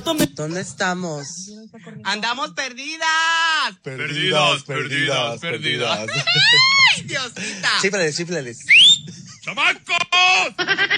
¿Dónde estamos? Andamos perdidas. Perdidas. ¡Ay, Diosita! Chíflales, chíflales. ¡Chamacos!